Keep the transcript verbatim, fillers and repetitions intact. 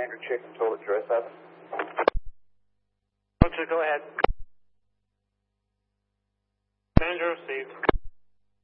Andrew Chicken total address seven. Roger, go ahead. Manager received.